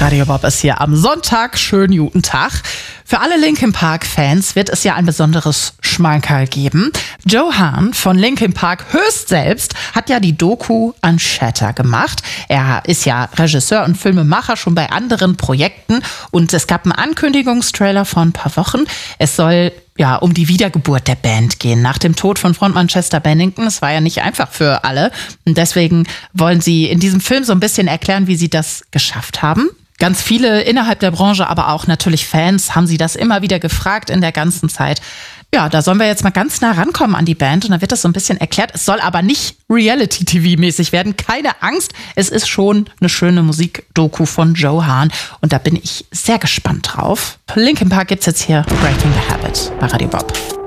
Radio Bob ist hier am Sonntag. Schönen guten Tag. Für alle Linkin Park-Fans wird es ja ein besonderes Schmankerl geben. Joe Hahn von Linkin Park höchst selbst hat ja die Doku Unshatter gemacht. Er ist ja Regisseur und Filmemacher schon bei anderen Projekten und es gab einen Ankündigungstrailer vor ein paar Wochen. Es soll ja um die Wiedergeburt der Band gehen. Nach dem Tod von Frontmann Chester Bennington. Es war ja nicht einfach für alle. Und deswegen wollen sie in diesem Film so ein bisschen erklären, wie sie das geschafft haben. Ganz viele innerhalb der Branche, aber auch natürlich Fans, haben sie das immer wieder gefragt in der ganzen Zeit. Ja, da sollen wir jetzt mal ganz nah rankommen an die Band und dann wird das so ein bisschen erklärt. Es soll aber nicht Reality-TV-mäßig werden. Keine Angst, es ist schon eine schöne Musikdoku von Joe Hahn und da bin ich sehr gespannt drauf. Linkin Park gibt's jetzt hier Breaking the Habit bei Radio Bob.